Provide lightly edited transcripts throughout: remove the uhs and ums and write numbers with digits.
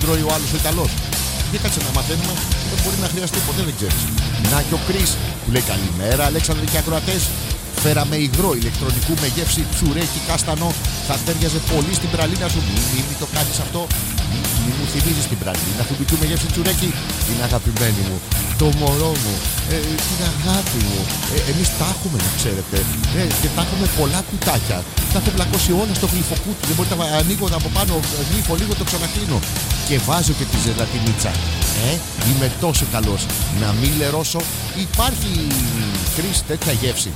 τρώει ο άλλος ο Ιταλός. Και κάτσε να μαθαίνουμε, δεν μπορεί να χρειαστεί ποτέ, δεν ξέρεις. Να και ο Κρίς που λέει καλημέρα, Αλέξανδρε και ακροατές. Φέραμε υγρό ηλεκτρονικού με γεύση τσουρέκι κάστανο. Θα τέριαζε πολύ στην πραλίνα σου. Μην το κάνεις αυτό. Μη μου θυμίζεις την πραλίνα φουντουκιού με γεύση τσουρέκι. Την αγαπημένη μου, το μωρό μου, την αγάπη μου. Εμείς τα έχουμε, να ξέρετε. Και τα έχουμε πολλά κουτάκια. Τα έχω πλακώσει όλα στο γλυφοκούτι. Δεν μπορεί να ανοίγω από πάνω, γλύφω λίγο, το ξανακλίνω. Και βάζω και τη ζελατινίτσα. Είμαι τόσο καλός. Να μην λερώσω. Υπάρχει, Κρίς, τέτοια γεύση.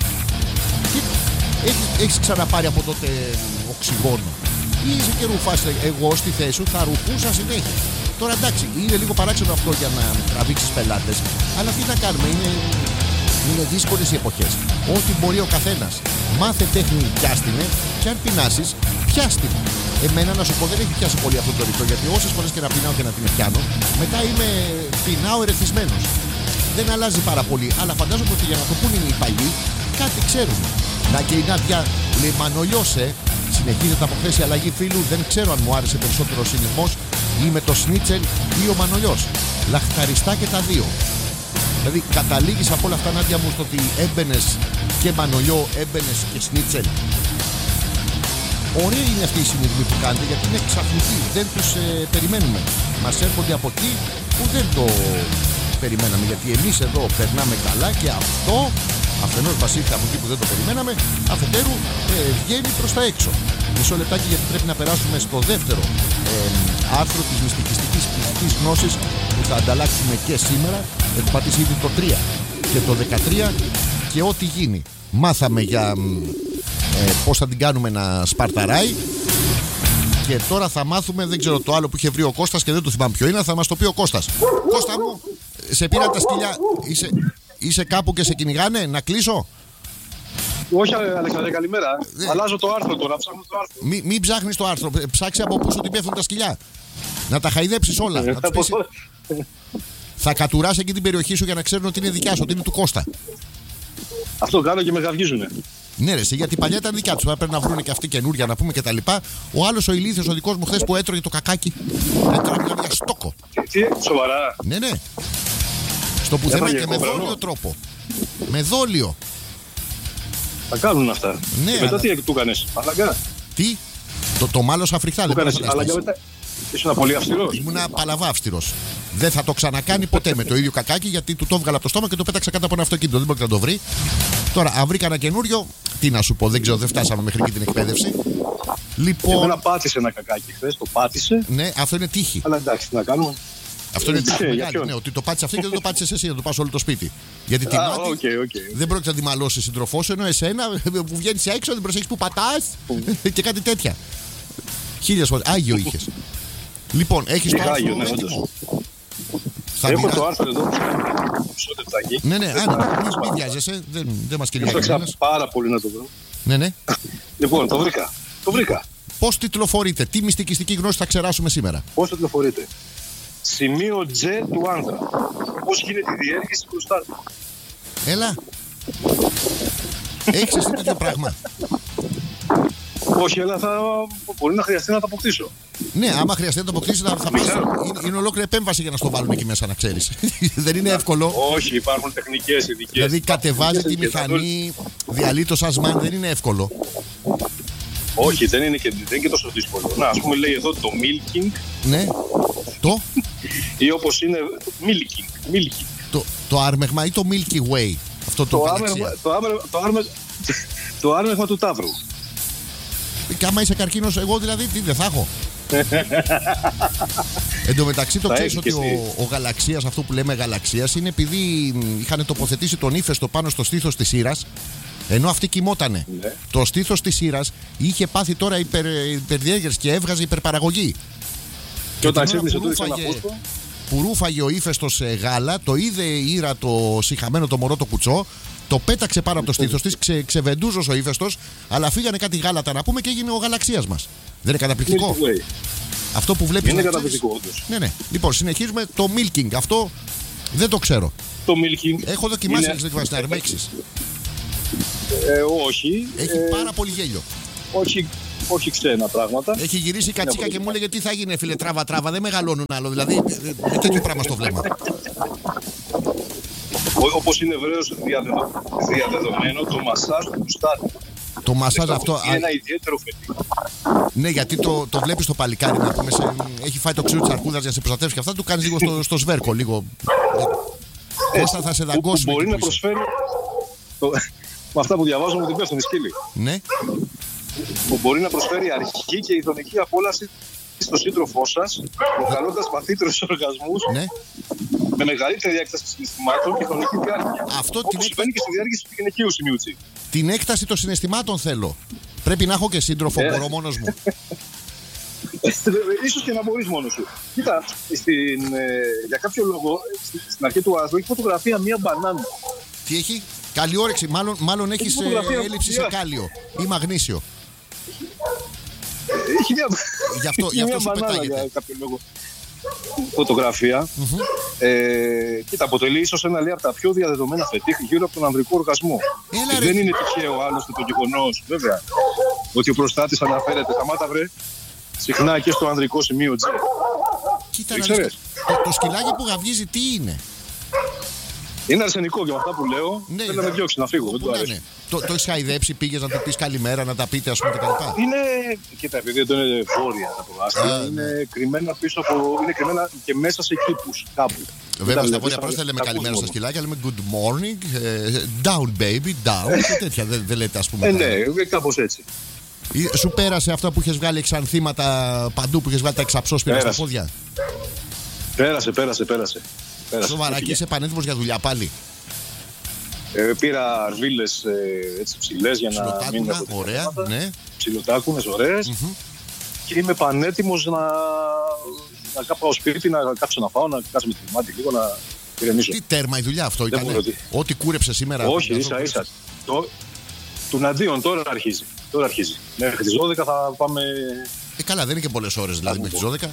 Έχεις ξαναπάρει από τότε οξυγόνο ή είσαι και ρουφάς? Εγώ στη θέση σου θα ρουφούσα συνέχεια. Τώρα εντάξει, είναι λίγο παράξενο αυτό για να τραβήξεις πελάτες, αλλά τι να κάνουμε, είναι δύσκολες οι εποχές. Ό,τι μπορεί ο καθένας. Μάθε τέχνη, πιάστηνε, και αν πεινάσεις, πιάστηνε. Εμένα να σου πω δεν έχει πιάσει πολύ αυτό το ρητό, γιατί όσες φορές και να πεινάω και να την πιάνω, μετά πεινάω ερεθισμένος. Δεν αλλάζει πάρα πολύ, αλλά φαντάζομαι ότι για να το πούνε οι παλιοί, κάτι ξέρουν. Να και η Νάντια λέει Μανολιώσε. Συνεχίζεται από χθες η αλλαγή φίλου. Δεν ξέρω αν μου άρεσε περισσότερο ο συνειρμός ή με το σνίτσελ ή ο Μανολιός. Λαχταριστά και τα δύο. Δηλαδή καταλήγεις από όλα αυτά, Νάντια μου, στο ότι έμπαινες και Μανολιό, έμπαινες και σνίτσελ. Ωραία είναι αυτή η συνειρμή που κάνετε, γιατί είναι ξαφνική. Δεν τους περιμένουμε. Μας έρχονται από εκεί που δεν το περιμέναμε. Γιατί εμείς εδώ περνάμε καλά και αυτό αφενός μας ήρθε από εκεί που δεν το περιμέναμε, αφετέρου βγαίνει προς τα έξω. Μισό λεπτάκι, γιατί πρέπει να περάσουμε στο δεύτερο άρθρο της μυστικιστικής πληθυντικής γνώσης που θα ανταλλάξουμε και σήμερα. Έχω πατήσει ήδη το 3 και το 13 και ό,τι γίνει. Μάθαμε για πώς θα την κάνουμε να σπαρταράει. Και τώρα θα μάθουμε, δεν ξέρω το άλλο που είχε βρει ο Κώστας και δεν το θυμάμαι ποιο είναι, θα μας το πει ο Κώστας. Κώστα μου, σε πήραν τα σκυλιά, είσαι κάπου και σε κυνηγάνε, να κλείσω? Όχι, Αλέξανδρε, καλημέρα. Αλλάζω το άρθρο τώρα, ψάχνω το άρθρο. Μην ψάχνεις το άρθρο, ψάξε από πού σου ότι πέφτουν τα σκυλιά. Να τα χαϊδέψεις όλα. Να τους πεις, θα κατουράς εκεί την περιοχή σου για να ξέρουν ότι είναι δικιά σου, ότι είναι του Κώστα. Αυτό κάνω και με γαυγίζουνε. Ναι, ρε, γιατί παλιά ήταν δικιά του. Πρέπει να βρουν και αυτοί καινούρια να πούμε και τα λοιπά. Ο άλλος ο ηλίθιος, ο δικός μου χθες που έτρωγε το κακάκι. Έτρωγε για στόκο. Τι, σοβαρά? Ναι, ναι. Στο πουθενά και με δόλιο τρόπο. Με δόλιο. Τα κάνουν αυτά. Ναι, και μετά αλλά... τι του έκανες? Αλλαγά. Τι? Το μάλωσα φρικτά. Δεν έκανες αλλαγά μετά? Ήσουν πολύ αυστηρός? Ήμουνα παλαβά αυστηρός. Δεν θα το ξανακάνει ποτέ με το ίδιο κακάκι, γιατί του το έβγαλα από το στόμα και το πέταξα κάτω από ένα αυτοκίνητο. Δεν μπορεί να το βρει. Τώρα, αν βρήκα ένα καινούριο, τι να σου πω, δεν ξέρω, δεν φτάσαμε μέχρι και την εκπαίδευση. Λοιπόν. Εμένα πάτησε ένα κακάκι χθες, το πάτησε. Ναι, αυτό είναι τύχη. Αλλά εντάξει, τι να κάνουμε. Αυτό είναι τύχη μεγάλη, ναι, ότι το πάτησε αυτή και δεν το πάτησε εσύ, να το πας όλο το σπίτι. Γιατί τη μάτι δεν πρόκειται να τη μαλώσει σύντροφό σου, ενώ εσένα που βγαίνει έξω, δεν προσέχει που πατάς και κάτι τέτοια. Χίλιες φορές. Άγιο είχες. Λοιπόν, έχεις το άρθρο έτοιμο? Έχω το άρθρο εδώ. Μισό λεπτάκι. Ναι, ναι, μην βιάζεσαι. Δεν μας κυνηγάει κανένας. Πάρα πολύ να το βρω. Ναι, ναι. Λοιπόν, το βρήκα. Πώς τιτλοφορείτε, τι μυστικιστική γνώση θα ξεράσουμε σήμερα? Πώς τιτλοφορείτε? Σημείο G του άνθρα. Πώς γίνεται η διέργηση μπροστά του? Έλα. Έχεις εσύ τέτοιο πράγμα? Όχι, αλλά μπορεί να χρειαστεί να τα αποκτήσω. Ναι, άμα χρειαστεί να το αποκτήσεις θα πας. Είναι ολόκληρη επέμβαση για να στο βάλουμε εκεί μέσα, να ξέρεις. Δεν είναι εύκολο. Όχι, υπάρχουν τεχνικές ειδικές. Δηλαδή κατεβάζει τη μηχανή, διαλύει το σασμάν, δεν είναι εύκολο. Όχι, δεν είναι και τόσο δύσκολο. Να, ας πούμε, λέει εδώ το milking. Ναι. Το? Ή όπως είναι milking. Το άρμεγμα ή το Milky Way? Αυτό το άρμεγμα του Ταύρου. Και άμα είσαι καρκίνος, εγώ δηλαδή τι δεν θα έχω? Εν τω μεταξύ το ξέρεις ότι ο γαλαξίας, αυτό που λέμε γαλαξίας, είναι επειδή είχαν τοποθετήσει τον ύφεστο πάνω στο στήθος της σύρας, ενώ αυτή κοιμότανε. Ναι. Το στήθος της σύρας είχε πάθει τώρα υπερδιέγερση και έβγαζε υπερπαραγωγή. Και όταν ξύπνησε το που ρούφαγε ο ύφεστος γάλα, το είδε η Ήρα το σιχαμένο το μωρό το κουτσό, το πέταξε πάνω από το στήθος της, ξεβεντούζωσε ο ύφεστος, αλλά φύγανε κάτι γάλατα να πούμε και έγινε ο γαλαξίας μας. Δεν είναι καταπληκτικό? Αυτό που βλέπεις. Είναι καταπληκτικό, όντως. Ναι, ναι. Λοιπόν, συνεχίζουμε το milking. Αυτό δεν το ξέρω. Το milking. Έχω δοκιμάσει, έχεις δοκιμάσει να αρμέξεις? Όχι. Έχει πάρα πολύ γέλιο. Όχι. όχι ξένα πράγματα. Έχει γυρίσει η κατσίκα και μου έλεγε τι θα γίνει, φίλε, τράβα, δεν μεγαλώνουν άλλο. Δηλαδή, με τέτοιο πράγμα στο βλέμμα. Όπως είναι ευρέως διαδεδομένο, το μασάζ του κουστάρι. Το μασάζ αυτό. Είναι ένα ιδιαίτερο φετί. Ναι, γιατί το βλέπεις το παλικάρι να πούμε, έχει φάει το ξύλο της αρκούδας για να σε προστατεύσει και αυτά, του κάνεις λίγο στο σβέρκο, λίγο. Κώστα θα σε δαγκώσουμε. Μπορεί να προσφέρει. Με αυτά που διαβάζω μου την πέφτουν οι σκύλοι. Ναι. Που μπορεί να προσφέρει αρχική και ειδονική απόλαυση στο σύντροφό σας, προκαλώντας βαθύτερους οργασμούς, ναι, με μεγαλύτερη έκταση συναισθημάτων και χρονική διάρκεια. Αυτό όπως συμβαίνει και στη διάρκεια του γυναικείου σημείου G. Την έκταση των συναισθημάτων θέλω. Πρέπει να έχω και σύντροφο, μπορώ μόνος μου. Ίσως και να μπορείς μόνος σου. Κοίτα, για κάποιο λόγο, στην αρχή του άρθρου έχει φωτογραφία μία μπανάνα. Τι έχει? Καλή όρεξη, μάλλον έχεις έλλειψη σε κάλιο ή μαγνήσιο. Έχει μια, γι' αυτό σου μπανάνα πετάγεται. Για κάποιο λόγο. Φωτογραφία. Κοίτα, αποτελεί ίσως ένα λέει από τα πιο διαδεδομένα φετίχ γύρω από τον ανδρικό οργασμό. Δεν είναι τυχαίο άλλωστε το γεγονός, βέβαια, ότι ο προστάτης αναφέρεται, σταμάτα βρε, συχνά και στο ανδρικό σημείο G. Κοίτα, το σκυλάκι που γαυγίζει τι είναι? Είναι αρσενικό και με αυτά που λέω. Ναι, θέλω να με διώξει να φύγω. Δεν το αρέσει. Το έχεις χαϊδέψει, πήγες να του πεις καλημέρα, να τα πείτε, ας πούμε κτλ. Είναι. Κοίτα, επειδή δεν είναι βόρεια τα προάστια, είναι κρυμμένα πίσω από. Είναι κρυμμένα και μέσα σε κήπους κάπου. Βέβαια, στα βόρεια πρόστα λέμε καλημέρα στα σκυλάκια, λέμε good morning, down baby, down και τέτοια. Δεν λέτε, ας πούμε. Ναι, κάπως έτσι. Σου πέρασε αυτό που είχες βγάλει εξανθήματα παντού, που είχες βγάλει τα εξαψόσπυρα στα πόδια? Πέρασε. Σοβαρά, και είσαι πανέτοιμος για δουλειά πάλι? Πήρα αρβίλες έτσι ψηλές για να μην έχω ωραία, ναι. Ψιλοτάκουνες ωραίες. Και είμαι πανέτοιμος να πάω σπίτι, να κάτσω να φάω, να κάτσω με τη μάτι λίγο, να ηρεμήσω. Τι τέρμα η δουλειά αυτό ήταν? Ό,τι κούρεψε σήμερα? Όχι, ίσα. Τουναντίον τώρα αρχίζει. Μέχρι τις 12 θα πάμε. Καλά, δεν είναι και πολλές ώρες δηλαδή μέχρι τις 12.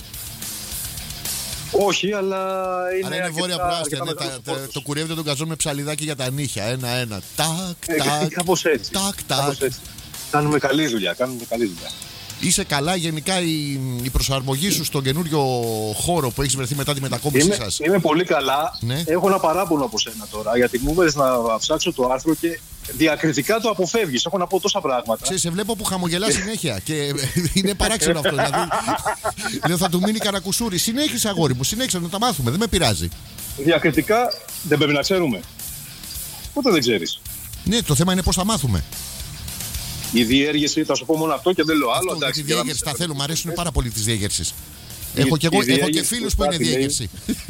Όχι, αλλά είναι βόρεια προάστια. Το κουρεύετε τον καζόν με ψαλιδάκι για τα νύχια. Ένα-ένα. Τάκ. Κάπως έτσι. Κάνουμε καλή δουλειά. Είσαι καλά γενικά η προσαρμογή σου στον καινούριο χώρο που έχεις βρεθεί μετά τη μετακόμισή σας? Είμαι πολύ καλά. Ναι. Έχω ένα παράπονο από σένα τώρα, γιατί μου είπες να ψάξω το άρθρο και διακριτικά το αποφεύγεις. Έχω να πω τόσα πράγματα. Σε βλέπω που χαμογελάς συνέχεια και είναι παράξενο αυτό. Δηλαδή, λέω θα του μείνει κανένα κουσούρι. Συνέχισε, αγόρι μου, συνέχισε να τα μάθουμε. Δεν με πειράζει. Διακριτικά δεν πρέπει να ξέρουμε. Πότε δεν ξέρεις. Ναι, το θέμα είναι πώς θα μάθουμε. Η διέργεση, θα σου πω μόνο αυτό και δεν λέω άλλο. Τη διέγερση τα θέλω, μου αρέσουν πάρα πολύ τις διέγερσεις. Έχω και φίλους που είναι διέγερση.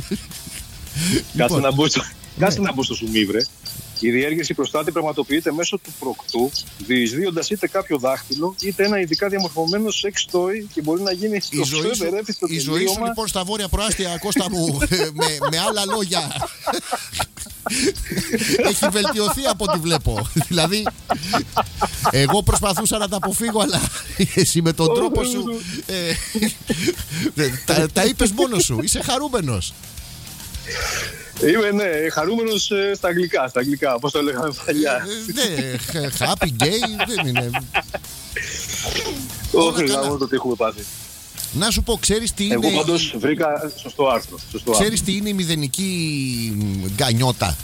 Κάτσε να μπω στο σουμί, βρε. Η διέργεση προστάτη πραγματοποιείται μέσω του προκτού, διεισδύοντας είτε κάποιο δάχτυλο, είτε ένα ειδικά διαμορφωμένο σεξ toy και μπορεί να γίνει στο πιο ευερέφιστο τελείωμα. Η ζωή σου λοιπόν στα βόρεια προάστια, Κώστα μου, με άλλα λόγια, έχει βελτιωθεί από ό,τι βλέπω. Δηλαδή, εγώ προσπαθούσα να τα αποφύγω, αλλά εσύ με τον τρόπο σου τα είπες μόνος σου. Είσαι χαρούμενος. Είμαι, χαρούμενος στα αγγλικά, πώς το λέγαμε παλιά. Ναι, happy gay, δεν είναι. Όχι, γάμο το τι έχουμε πάθει. Να σου πω, ξέρεις τι είναι? Εγώ πάντως βρήκα σωστό άρθρο. Ξέρεις τι είναι η μηδενική γκανιότα?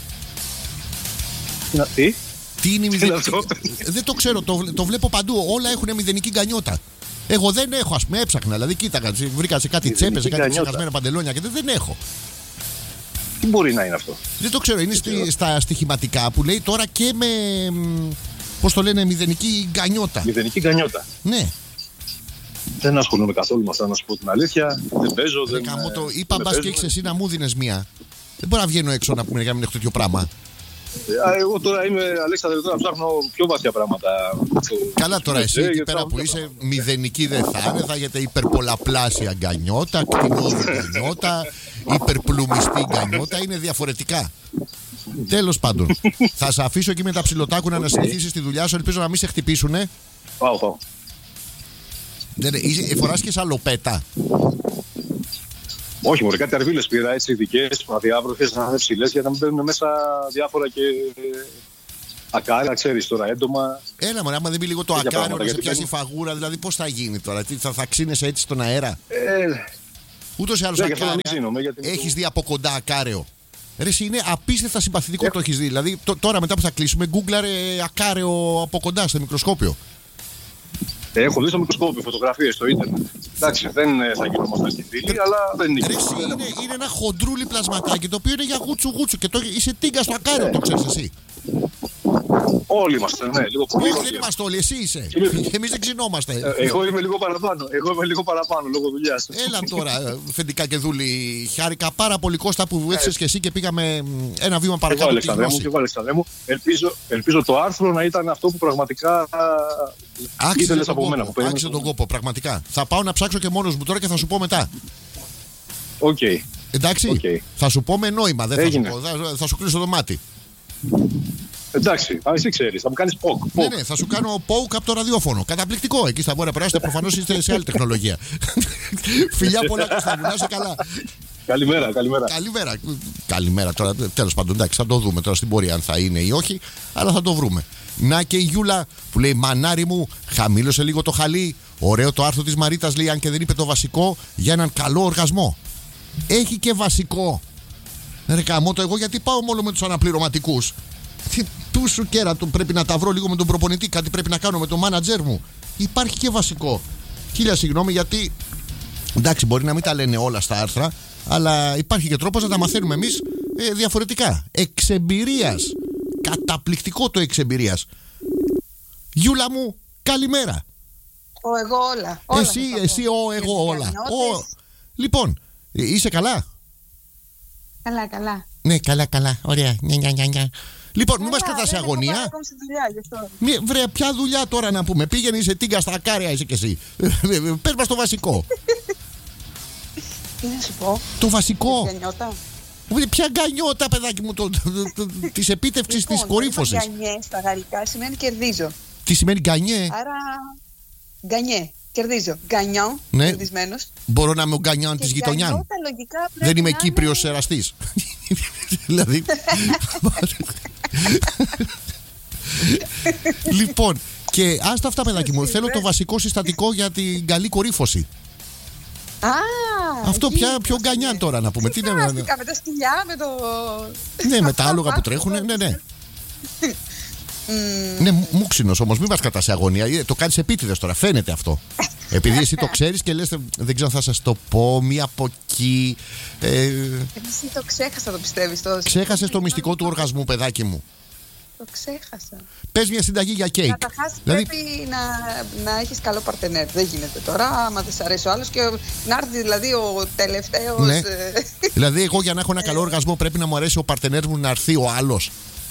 Τι? Τι είναι η μηδενική? Δεν το ξέρω, το βλέπω παντού. Όλα έχουν μηδενική γκανιότα. Εγώ δεν έχω, ας πούμε, έψαχνα. Δηλαδή, κοίταγα, βρήκα σε κάτι τσέπες, σε κάτι ξεχασμένα παντελόνια και δεν έχω. Τι μπορεί να είναι αυτό? Δεν το ξέρω. Είναι στα στοιχηματικά που λέει τώρα και με. Πώς το λένε, μηδενική γκανιότα. Μηδενική γκανιότα. Ναι. Δεν ασχολούμαι καθόλου με αυτά, να σου πω την αλήθεια. Δεν παίζω. Είπα μπας και έχεις εσύ να μου δίνεις μία. Δεν μπορώ να βγαίνω έξω να πούμε για να μην έχω τέτοιο πράγμα. Εγώ τώρα είμαι, Αλέξανδρε, τώρα ψάχνω πιο βαθιά πράγματα. Καλά τώρα εσύ εκεί πέρα που είσαι, μηδενική δεν θα είναι, θα έχετε υπερπολαπλάσια γκανιότα, κτηνόδη γκανιότα, υπερπλουμιστή γκανιότα, είναι διαφορετικά. Τέλος πάντων, θα σε αφήσω εκεί με τα ψιλοτάκουνα να συνεχίσεις τη δουλειά σου, ελπίζω να μην σε χτυπήσουνε. Πάω. Φοράς και σαλοπέτα? Όχι, μωρέ, κάτι αρβίλες πήρα, έτσι ειδικές, αδιάβροχες, να είναι ψηλές, για να μην μπαίνουν μέσα διάφορα και Ακάρια, ξέρεις τώρα, έντομα. Έλα μωρέ, άμα δεν μπει λίγο το ακάριο να σε πιάσει φαγούρα, δηλαδή πώς θα γίνει τώρα, θα ξύνεσαι έτσι στον αέρα. Ούτως ή άλλως ακάρια, έχεις δει από κοντά ακάρεο. Ρε, είναι απίστευτα συμπαθητικό το έχεις δει. Δηλαδή τώρα μετά που θα κλείσουμε, γκούγκλαρε ακάρεο από κοντά στο μικροσκόπιο. Έχω δει στο μικροσκόπιο φωτογραφίες στο ίντερνετ. Εντάξει, δεν θα γινόμαστε στη φίλη, αλλά δεν είναι. Ρε, είναι ένα χοντρούλι πλασματάκι το οποίο είναι για γούτσου και είσαι τίγκα στο ακάρεο, το ξέρεις εσύ. Όλοι είμαστε, ναι, λίγο πολύ. Όχι, δεν είμαστε όλοι, εσύ είσαι. Εμείς δεν ξυνόμαστε. Εγώ είμαι λίγο παραπάνω λόγω δουλειάς. Έλα τώρα, Φεντικά και Δούλη. Χάρηκα πάρα πολύ, Κώστα, που βοήθησες και εσύ και πήγαμε ένα βήμα παρακάτω. Εγώ, Αλεξανδρέ μου, ελπίζω το άρθρο να ήταν αυτό που πραγματικά ήθελες από μένα. Άξιζε τον κόπο, πραγματικά. Θα πάω να ψάξω και μόνος μου τώρα και θα σου πω μετά. Οκ. Εντάξει, θα σου πω με νόημα, δεν θα σου κλείσω το μάτι. Εντάξει, εσύ ξέρεις, θα μου κάνεις poke. Ναι, θα σου κάνω poke από το ραδιόφωνο. Καταπληκτικό, εκεί στα βόρεια περάσετε, προφανώς είστε σε άλλη τεχνολογία. Φιλιά πολλά, Κώστα μου, να είσαι καλά. Καλημέρα τώρα, τέλος πάντων, εντάξει, θα το δούμε τώρα στην πορεία αν θα είναι ή όχι, αλλά θα το βρούμε. Να και η Γιούλα που λέει: μανάρι μου, χαμήλωσε λίγο το χαλί. Ωραίο το άρθρο της Μαρίτας, λέει, αν και δεν είπε το βασικό για έναν καλό οργασμό. Έχει και βασικό. Ρε καμώτο, εγώ γιατί πάω μόνο με τους αναπληρωματικούς. Του σου κέρατο, πρέπει να τα βρω λίγο με τον προπονητή. Κάτι πρέπει να κάνω με τον μάνατζερ μου. Υπάρχει και βασικό. Χίλια συγγνώμη, γιατί εντάξει, μπορεί να μην τα λένε όλα στα άρθρα, αλλά υπάρχει και τρόπος να τα μαθαίνουμε εμείς διαφορετικά. Εξεμπειρίας. Καταπληκτικό το εξεμπειρίας. Γιούλα μου, καλημέρα. Εγώ όλα. Εσύ, εγώ όλα. Λοιπόν, είσαι καλά? Καλά. Ναι, καλά. Ωραία. Νια. Λοιπόν, μην μας κρατάς σε αγωνία. Βρε, ποια δουλειά τώρα να πούμε? Πήγαινε, είσαι τίγκα στα ακάρια, είσαι κι εσύ. Πες μας το βασικό. Τι να σου πω? Το βασικό. Γκανιώτα. Ποια γκανιώτα, παιδάκι μου, της επίτευξης της κορύφωσης. Γκανιέ στα γαλλικά σημαίνει κερδίζω. Τι σημαίνει γκανιέ? Άρα γκανιέ, κερδίζω. Γκανιόν, κερδισμένος. Μπορώ να είμαι ο γκανιόν της γειτονιάς. Δεν είμαι Κύπριος εραστής. Δηλαδή. Λοιπόν, και άστα αυτά, παιδάκι μου. Θέλω το βασικό συστατικό για την καλή κορύφωση. Αυτό πια πιο γκανιάν τώρα να πούμε. Τι είναι? Με τα σκυλιά, με το. Ναι, με τα άλογα που τρέχουν. Ναι. Ναι, μουξινος όμως, μην μας κρατάς σε αγωνία. Το κάνεις επίτηδες τώρα, φαίνεται αυτό. Επειδή εσύ το ξέρεις και λες, δεν ξέρω αν θα σας το πω, μία από εκεί. Εσύ το ξέχασα, το πιστεύεις? Ξέχασες το μυστικό του οργασμού, παιδάκι μου. Το ξέχασα. Πες μια συνταγή για κέικ. Καταρχάς πρέπει να έχεις καλό παρτενέρ. Δεν γίνεται τώρα, άμα δεν σ' αρέσει ο άλλος και να έρθει δηλαδή ο τελευταίος. Ναι. Δηλαδή, εγώ για να έχω ένα καλό οργασμό πρέπει να μου αρέσει ο παρτενέρ μου, να έρθει ο άλλος.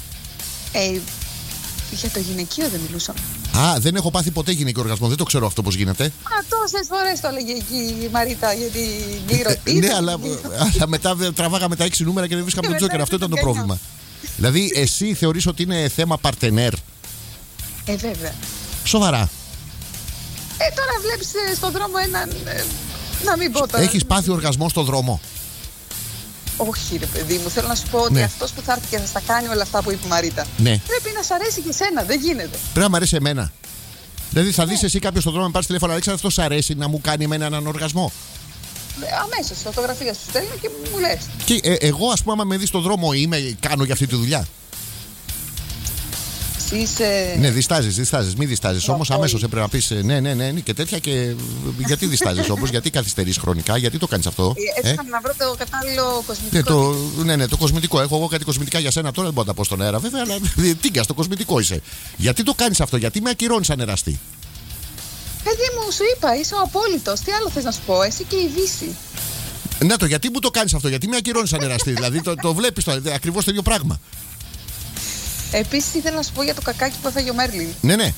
Για το γυναικείο δεν μιλούσαμε. Δεν έχω πάθει ποτέ γυναικείο οργασμό. Δεν το ξέρω αυτό πώς γίνεται. Τόσες φορές το έλεγε εκεί η Μαρίτα για την κληρωτή. Ναι, αλλά μετά τραβάγαμε τα 6 νούμερα και δεν βρίσκαμε τον τζόκερ. Αυτό ήταν το πρόβλημα. Δηλαδή, εσύ θεωρείς ότι είναι θέμα παρτενέρ? Βέβαια. Σοβαρά? Τώρα βλέπεις στον δρόμο έναν. Να μην πω τώρα. Έχεις πάθει οργασμό στον δρόμο? Όχι, ρε παιδί μου, θέλω να σου πω ότι αυτός που θα έρθει και θα στα κάνει όλα αυτά που είπε η Μαρίτα, πρέπει να σ' αρέσει και σένα. Δεν γίνεται. Πρέπει να μ' αρέσει εμένα. Δηλαδή, θα δεις εσύ κάποιος στον δρόμο να πάρεις τηλέφωνο, Αλέξανδρο, αυτό σ' αρέσει να μου κάνει εμένα έναν οργασμό? Αμέσως φωτογραφία σου στέλνω και μου λες. Και εγώ, ας πούμε, άμα με δεις στον δρόμο, κάνω για αυτή τη δουλειά. Είσαι. Ναι, διστάζεις, μην διστάζεις. Όμως αμέσως έπρεπε να πεις ναι και τέτοια. Και γιατί διστάζεις όμως, γιατί καθυστερείς χρονικά, γιατί το κάνεις αυτό? Έψαχνα να βρω το κατάλληλο κοσμητικό. Ναι, το κοσμητικό. Έχω εγώ κάτι κοσμητικά για σένα τώρα, δεν μπορώ να τα πω στον αέρα βέβαια, αλλά τίγκα, το κοσμητικό είσαι. Γιατί το κάνεις αυτό, γιατί με ακυρώνεις σαν εραστή? Παιδί μου, σου είπα, είσαι ο απόλυτος. Τι άλλο θες να σου πω, εσύ και η Δύση. Ναι, γιατί μου το κάνεις αυτό, γιατί με ακυρώνεις σαν εραστή? Δηλαδή το βλέπεις ακριβώς το ίδιο πράγμα. Επίσης ήθελα να σου πω για το κακάκι που έφαγε ο Μέρλιν. Ναι.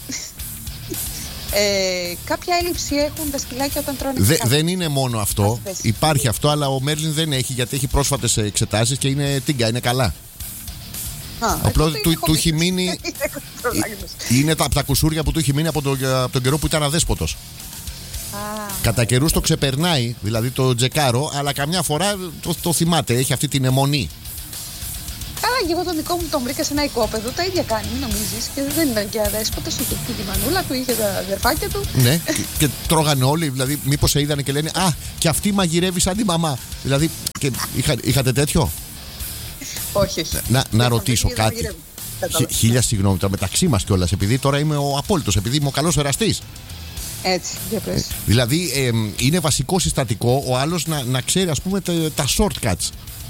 Κάποια έλλειψη έχουν τα σκυλάκια όταν τρώνε. Δεν είναι μόνο αυτό. Υπάρχει αυτό, αλλά ο Μέρλιν δεν έχει, γιατί έχει πρόσφατες εξετάσεις και είναι τίγκα, είναι καλά. Απλώς του έχει μείνει. Είναι από τα κουσούρια που του έχει μείνει από τον καιρό που ήταν αδέσποτος. Κατά καιρούς το ξεπερνάει, δηλαδή το τζεκάρο, αλλά καμιά φορά το θυμάται, έχει αυτή την αιμονή. Καλά, και εγώ τον δικό μου τον βρήκα σε ένα οικόπεδο, τα ίδια κάνει, μην νομίζεις. Και δεν ήταν και αδέσποτος, είχε και τη μανούλα του, είχε τα αδερφάκια του. Ναι, και τρώγανε όλοι, δηλαδή μήπως σε είδανε και λένε «Α, και αυτή μαγειρεύει σαν τη μαμά». Δηλαδή, και είχατε τέτοιο? Όχι, όχι. Να ρωτήσω κάτι. Χίλια συγγνώμη, μεταξύ μας κιόλας, επειδή τώρα είμαι ο απόλυτος, επειδή είμαι ο καλός εραστής. Έτσι, για πες. Δηλαδή, είναι βασικό συστατικό ο άλλος να ξέρει, ας πούμε, τα shortcuts.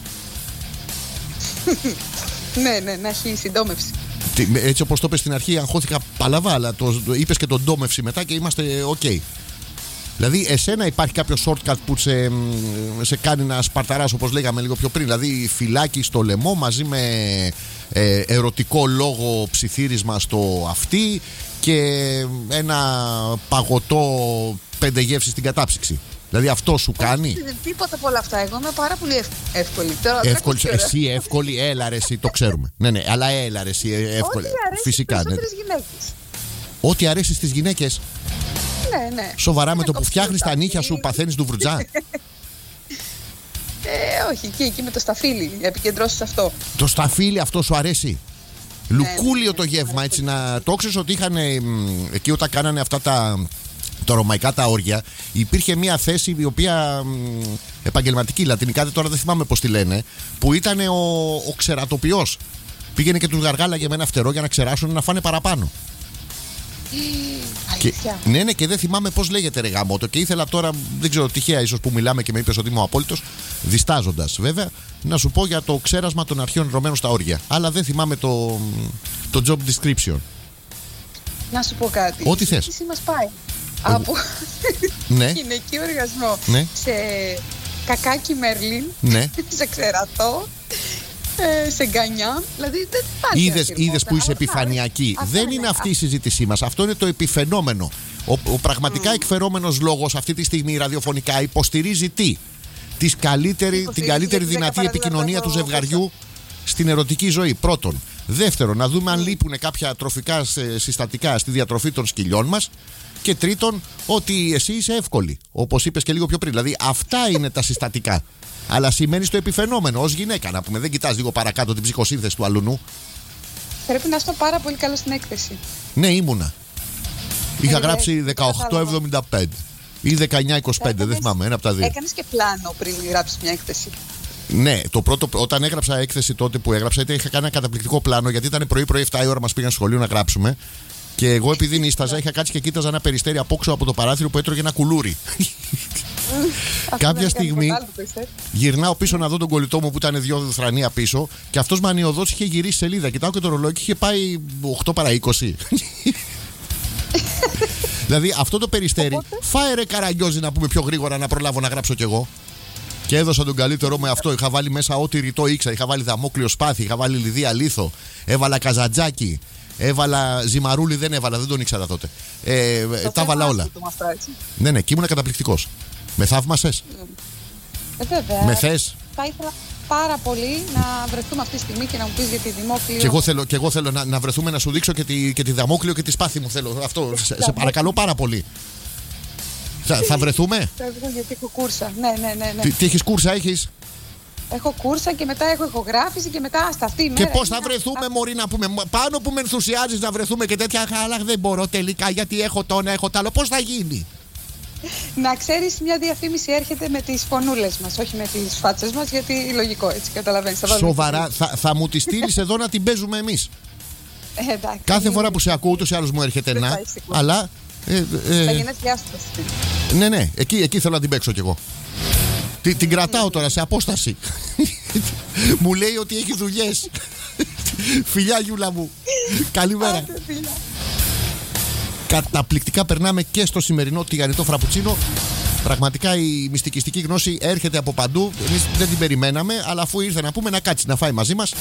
Ναι, να έχει συντόμευση. Έτσι όπως το είπες στην αρχή, αγχώθηκα παλαβά, αλλά το είπες και τον ντόμευση μετά και είμαστε ok. Δηλαδή, εσένα υπάρχει κάποιο shortcut που σε κάνει να σπαρταράς, όπως λέγαμε λίγο πιο πριν? Δηλαδή, φυλάκι στο λαιμό μαζί με ερωτικό λόγο ψιθύρισμα στο αυτί και ένα παγωτό 5 γεύσεις στην κατάψυξη. Δηλαδή, αυτό σου κάνει? Δεν τίποτα από όλα αυτά. Εγώ είμαι πάρα πολύ εύκολη. Εύκολη, εσύ εύκολη, έλα ρε, εσύ, το ξέρουμε. Ναι, αλλά έλα ρε, εσύ, εύκολη. Φυσικά. Ναι. Ό,τι αρέσει στις γυναίκες. Ναι. Σοβαρά, με το που φτιάχνεις τα νύχια σου παθαίνεις ντουβρουτζά? Όχι, εκεί με το σταφύλι, επικεντρώσεις αυτό. Το σταφύλι αυτό σου αρέσει? Λουκούλιο το γεύμα, έτσι να το ξέρεις ότι είχαν εκεί όταν κάνανε αυτά τα ρωμαϊκά τα όρια, υπήρχε μια θέση η οποία επαγγελματική, λατινικά τώρα δεν θυμάμαι πως τη λένε, που ήταν ο ξερατοποιός. Πήγαινε και τους γαργάλαγε με ένα φτερό για να ξεράσουν να φάνε παραπάνω. Ναι, και δεν θυμάμαι πώς λέγεται ρε γαμώτο. Και ήθελα τώρα, δεν ξέρω, τυχαία ίσως που μιλάμε και με είπες ότι είμαι ο απόλυτος, διστάζοντας βέβαια, να σου πω για το ξέρασμα των αρχαίων Ρωμένων στα όρια. Αλλά δεν θυμάμαι το job description. Να σου πω κάτι. Ό,τι θες. Η συζήτηση μας πάει από γυναικείο οργασμό σε κακάκι Μέρλιν, σε ξερατό, σε γκανιά. Δηλαδή δεν υπάρχει. Είδες που είσαι επιφανειακή. Δεν είναι αυτή η συζήτησή μας. Αυτό είναι το επιφαινόμενο. Ο πραγματικά εκφερόμενος λόγος αυτή τη στιγμή ραδιοφωνικά υποστηρίζει τι? Την καλύτερη δυνατή επικοινωνία του ζευγαριού στην ερωτική ζωή. Πρώτον. Δεύτερον, να δούμε αν λείπουν κάποια τροφικά συστατικά στη διατροφή των σκυλιών μας. Και τρίτον, ότι εσύ είσαι εύκολη, όπως είπες και λίγο πιο πριν. Δηλαδή, αυτά είναι τα συστατικά. Αλλά σημαίνει το επιφαινόμενο ως γυναίκα, να πούμε. Δεν κοιτάς λίγο παρακάτω την ψυχοσύνθεση του αλουνού? Πρέπει να είστε πάρα πολύ καλό στην έκθεση. Ναι, ήμουνα. Είχα γράψει 1875 ή 1925, δεν θυμάμαι, ένα από τα δύο. Έκανες και πλάνο πριν γράψεις μια έκθεση? Ναι, το πρώτο, όταν έγραψα έκθεση τότε που έγραψα, είχα κάνει ένα καταπληκτικό πλάνο, γιατί ήταν πρωί-πρωί 7 η ώρα, μας πήγαν στο σχολείο να γράψουμε. Και εγώ επειδή νίσταζα, είχα κάτσει και κοίταζα ένα περιστέρι απόξω από το παράθυρο που έτρωγε ένα κουλούρι. Κάποια στιγμή γυρνάω πίσω να δω τον κολλητό μου που ήταν 2 θρανία πίσω και αυτός μανιωδώς είχε γυρίσει σελίδα. Κοιτάω και το ρολόι και είχε πάει 8 παρά 20. Δηλαδή αυτό το περιστέρι, φάε ρε Καραγκιόζη να πούμε πιο γρήγορα να προλάβω να γράψω κι εγώ. Και έδωσα τον καλύτερό με αυτό. Είχα βάλει μέσα ό,τι ρητό ήξερα. Είχα βάλει δαμόκλειο σπάθη, είχα βάλει λιδία λίθο, έβαλα καζατζάκι. Έβαλα ζυμαρούλι, δεν τον ήξερα τότε. Τα έβαλα όλα. Ναι, και ήμουν καταπληκτικός. Με θαύμασες? Βέβαια. Με θες? Θα ήθελα πάρα πολύ να βρεθούμε αυτή τη στιγμή και να μου πεις για τη Δημόκλειο. Και εγώ θέλω να βρεθούμε, να σου δείξω και τη Δαμόκλειο και τη σπάθη μου. Θέλω αυτό. Σε παρακαλώ πάρα πολύ. Θα βρεθούμε? Γιατί έχω κούρσα. Ναι. Τι έχεις κούρσα, έχεις? Έχω κούρσα και μετά έχω ηχογράφηση και μετά στα αυτή η μέρα. Και πώς θα βρεθούμε, μωρή, να πούμε? Πάνω που με ενθουσιάζεις να βρεθούμε και τέτοια, αλλά δεν μπορώ τελικά γιατί έχω το ένα, έχω το άλλο. Πώς θα γίνει? Να ξέρεις, μια διαφήμιση έρχεται με τις φωνούλες μας, όχι με τις φάτσες μας, γιατί λογικό, έτσι καταλαβαίνεις. Σοβαρά, θα μου τη στείλεις εδώ να την παίζουμε εμείς? Εντάξει. Κάθε φορά που σε ακούω, ούτως ή άλλως μου έρχεται ένα. Αλλά. Τα γενέθλιά σου. Ναι, εκεί θέλω να την παίξω κι εγώ. Την κρατάω τώρα σε απόσταση. Μου λέει ότι έχει δουλειές. Φιλιά Γιούλα μου. Καλημέρα. Καταπληκτικά περνάμε και στο σημερινό τηγανιτό φραπουτσίνο. Πραγματικά η μυστικιστική γνώση έρχεται από παντού. Εμείς δεν την περιμέναμε, αλλά αφού ήρθε να πούμε να κάτσει να φάει μαζί μας,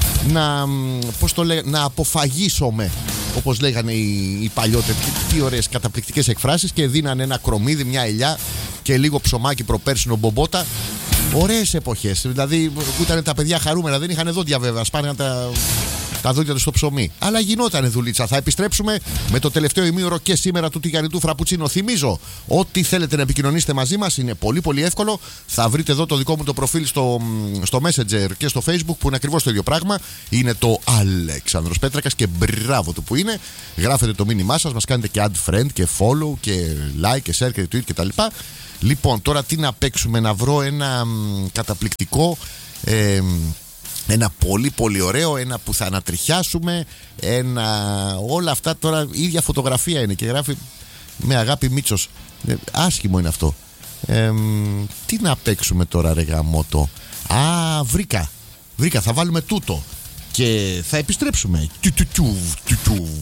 να αποφαγίσουμε, όπως λέγανε οι παλιότεροι. Τι ωραίες καταπληκτικές εκφράσεις. Και δίνανε ένα κρομμύδι, μια ελιά και λίγο ψωμάκι προπέρσινο μπομπότα. Ωραίες εποχές. Δηλαδή που ήταν τα παιδιά χαρούμενα, δεν είχαν δόντια βέβαια. Σπάνε να τα τα δόντια του στο ψωμί. Αλλά γινότανε δουλίτσα. Θα επιστρέψουμε με το τελευταίο ημίωρο και σήμερα του τηγανιτού φραπουτσίνο. Θυμίζω, ό,τι θέλετε να επικοινωνήσετε μαζί μας είναι πολύ πολύ εύκολο. Θα βρείτε εδώ το δικό μου το προφίλ στο Messenger και στο Facebook που είναι ακριβώς το ίδιο πράγμα. Είναι το Αλέξανδρος Πέτρακας και μπράβο του που είναι. Γράφετε το μήνυμά σας, μας κάνετε και add friend και follow και like και share και tweet κτλ. Λοιπόν, τώρα τι να παίξουμε, να βρω ένα καταπληκτικό, ένα πολύ πολύ ωραίο, ένα που θα ανατριχιάσουμε, όλα αυτά τώρα η ίδια φωτογραφία είναι και γράφει με αγάπη Μίτσος. Άσχημο είναι αυτό. Τι να παίξουμε τώρα ρε γαμώτο. Βρήκα, θα βάλουμε τούτο και θα επιστρέψουμε.